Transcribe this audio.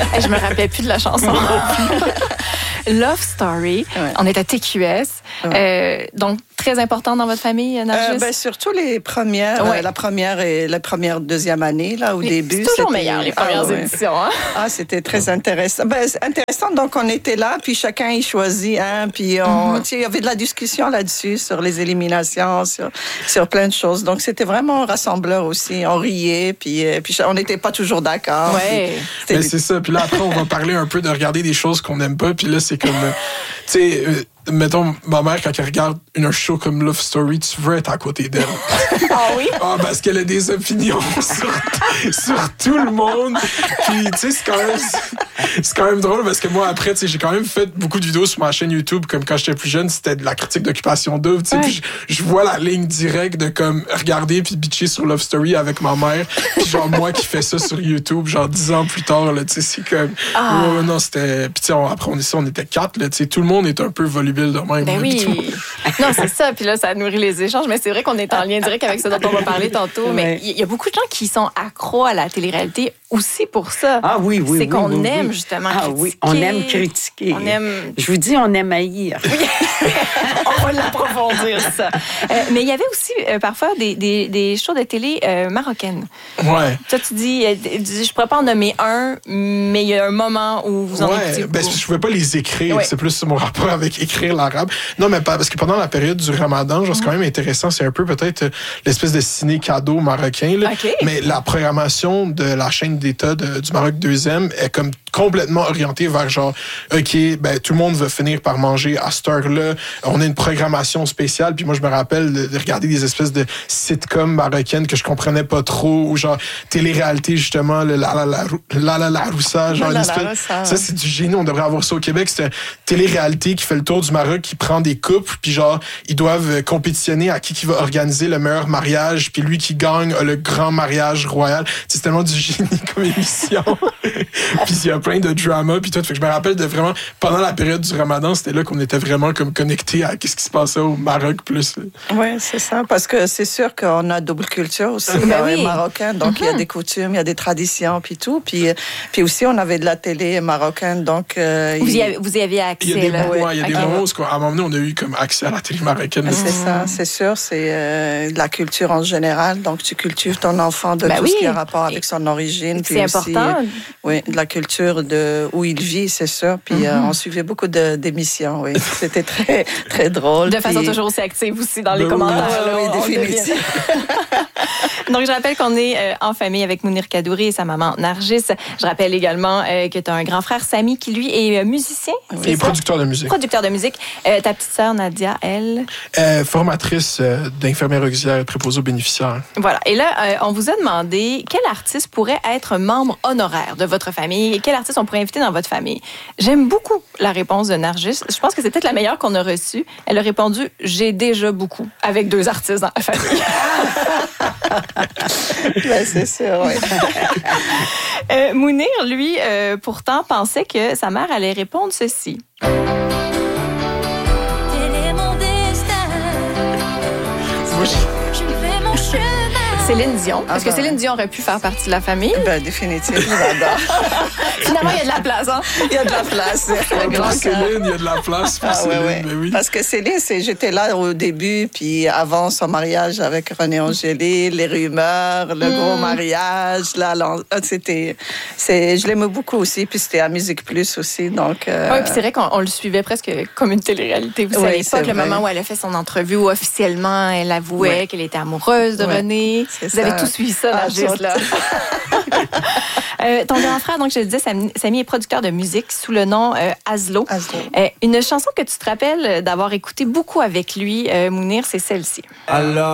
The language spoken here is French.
Je me rappelais plus de la chanson. Love Story. Ouais. On est à TQS. Ouais. Donc, très important dans votre famille, Nargis? Surtout les premières, Ouais. la première, deuxième année, là, au début. C'est toujours c'était meilleur, les premières éditions. Hein? C'était très intéressant. Intéressant, donc on était là, puis chacun y choisit un, puis il y avait de la discussion là-dessus, sur les éliminations, sur plein de choses. Donc c'était vraiment rassembleur aussi. On riait, puis on n'était pas toujours d'accord. Ouais. Mais c'est ça. Puis là, après, on va parler un peu de regarder des choses qu'on n'aime pas. Puis là, c'est comme... tu sais... mettons, ma mère, quand elle regarde un show comme Love Story, tu veux être à côté d'elle. Ah oui? Ah, parce qu'elle a des opinions sur tout le monde. Puis, tu sais, c'est quand même drôle parce que moi, après, tu sais, j'ai quand même fait beaucoup de vidéos sur ma chaîne YouTube. Comme quand j'étais plus jeune, c'était de la critique d'occupation double. Tu sais, puis je vois la ligne directe de comme regarder puis bitcher sur Love Story avec ma mère. Puis genre, moi qui fais ça sur YouTube, genre 10 ans plus tard, là, tu sais, c'est comme... Oh, non, c'était... Puis, tu sais, après, on était 4, là, tu sais, tout le monde est un peu volubile de même. Ben oui. Non, c'est ça. Puis là, ça nourrit les échanges. Mais c'est vrai qu'on est en lien direct avec ce dont on va parler tantôt. Ouais. Mais il y a beaucoup de gens qui sont accros à la télé-réalité aussi pour ça. Ah oui, oui, c'est oui. qu'on oui, aime oui. justement critiquer. Oui, on aime critiquer. On aime... Je vous dis, on aime haïr. Oui. On va l'approfondir, ça. Mais il y avait aussi parfois des shows de télé marocaines. Ouais. Toi, tu dis, je pourrais pas en nommer un, mais il y a un moment où vous en écoutez beaucoup. Je pouvais pas les écrire. Ouais. C'est plus mon rapport avec écrire l'arabe. Non, mais pas, parce que pendant la période du Ramadan, genre, c'est quand même intéressant. C'est un peu peut-être l'espèce de ciné-cadeau marocain. Là. Okay. Mais la programmation de la chaîne d'État du Maroc 2e est comme complètement orientée vers genre, OK, ben, tout le monde va finir par manger à cette heure-là. On a une programmation spéciale. Puis moi, je me rappelle de regarder des espèces de sitcoms marocaines que je comprenais pas trop. Ou genre, télé-réalité, justement, le la Roussa. Genre, ça, c'est du génie. On devrait avoir ça au Québec. C'est une télé-réalité qui fait le tour du Maroc, qui prend des couples. Puis genre, ils doivent compétitionner à qui va organiser le meilleur mariage. Puis lui qui gagne a le grand mariage royal. C'est tellement du génie comme émission. Puis il y a plein de drama puis tout. Fait que je me rappelle de vraiment, pendant la période du Ramadan, c'était là qu'on était vraiment comme connectés à ce qui se passait au Maroc plus. Oui, c'est ça. Parce que c'est sûr qu'on a double culture aussi, les Marocains. Donc, il y a des coutumes, il y a des traditions, puis tout. Puis aussi, on avait de la télé marocaine. Donc, vous y aviez accès. Il y a des moments où, à un moment donné, on a eu comme accès à la télé marocaine. C'est ça, c'est sûr. C'est de la culture en général. Donc, tu cultives ton enfant de tout ce qui a rapport avec son origine. C'est puis important. Aussi, oui, de la culture de où il vit, c'est sûr. Puis on suivait beaucoup d'émissions, oui. C'était très, très drôle. De façon toujours aussi active aussi dans les oui. commentaires. Oui, définitivement. Donc, je rappelle qu'on est en famille avec Mounir Kadouri et sa maman Nargis. Je rappelle également que tu as un grand frère, Sami, qui lui est musicien. Et producteur de musique. Producteur de musique. Ta petite sœur, Nadia, elle? Formatrice d'infirmière auxiliaire préposée aux bénéficiaires. Voilà. Et là, on vous a demandé quel artiste pourrait être membre honoraire de votre famille et quel artiste on pourrait inviter dans votre famille. J'aime beaucoup la réponse de Nargis. Je pense que c'est peut-être la meilleure qu'on a reçue. Elle a répondu « J'ai déjà beaucoup » avec 2 artistes dans la famille. Ben, c'est sûr, oui. Mounir, lui, pourtant, pensait que sa mère allait répondre ceci. Céline Dion. Est-ce que Céline Dion aurait pu faire partie de la famille? Ben, définitivement, j'adore. Finalement, il y a de la place, hein? Il y a de la place. Pour Céline, il y a de la place pour Céline. Ouais. Mais oui. Parce que Céline, j'étais là au début, puis avant son mariage avec René Angélil, les rumeurs, le gros mariage, je l'aimais beaucoup aussi, puis c'était à Musique Plus aussi, donc... Oui, puis c'est vrai qu'on le suivait presque comme une télé-réalité. Vous savez pas que le moment où elle a fait son entrevue, où officiellement elle avouait qu'elle était amoureuse de René. Vous avez tout suivi ça, Nargis, là. Ton grand frère, donc je le disais, Sami est producteur de musique sous le nom Aslo. Une chanson que tu te rappelles d'avoir écouté beaucoup avec lui, Mounir, c'est celle-ci. Alors